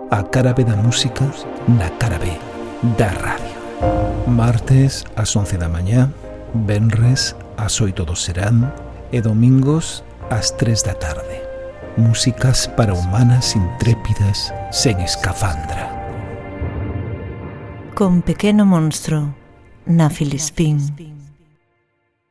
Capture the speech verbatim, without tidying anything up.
A cara B da música na cara B da radio. Martes ás once da mañá, venres ás oito do serán e domingos ás tres da tarde. Músicas para humanas intrépidas sen escafandra. Con Pequeno Monstro na Filispín.